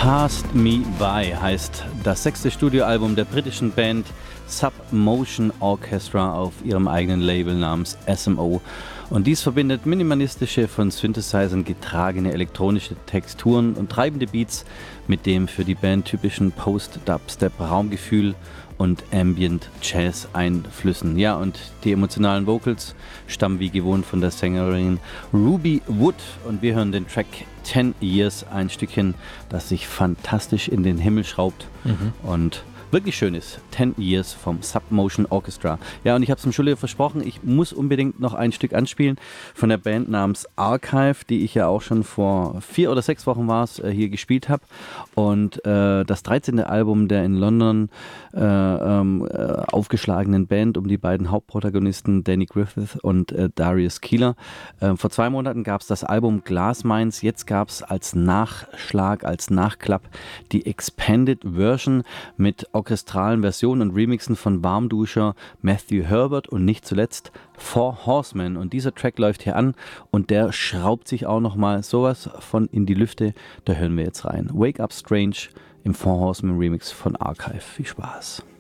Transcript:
Passed Me By heißt das 6. Studioalbum der britischen Band Submotion Orchestra auf ihrem eigenen Label namens SMO. Und dies verbindet minimalistische, von Synthesizern getragene elektronische Texturen und treibende Beats mit dem für die Band typischen Post-Dubstep-Raumgefühl und Ambient Jazz-Einflüssen. Ja, und die emotionalen Vocals stammen wie gewohnt von der Sängerin Ruby Wood und wir hören den Track 10 Years, ein Stückchen, das sich fantastisch in den Himmel schraubt und wirklich schön ist. 10 Years vom Submotion Orchestra. Ja, und ich habe es dem Schule versprochen, ich muss unbedingt noch ein Stück anspielen von der Band namens Archive, die ich ja auch schon vor 4 oder 6 Wochen hier gespielt habe. Und das 13. Album der in London aufgeschlagenen Band um die beiden Hauptprotagonisten Danny Griffith und Darius Keeler. Vor 2 Monaten gab es das Album Glass Mines, jetzt gab es als Nachschlag, als Nachklapp die Expanded Version mit orchestralen Versionen und Remixen von Warmduscher Matthew Herbert und nicht zuletzt Four Horsemen. Und dieser Track läuft hier an und der schraubt sich auch nochmal sowas von in die Lüfte. Da hören wir jetzt rein. Wake Up Strange im Four Horsemen Remix von Archive. Viel Spaß.